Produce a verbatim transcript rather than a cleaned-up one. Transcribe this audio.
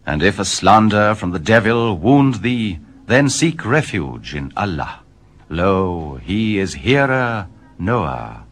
And if a slander from the devil wound thee, then seek refuge in Allah. Lo, he is hearer, knower.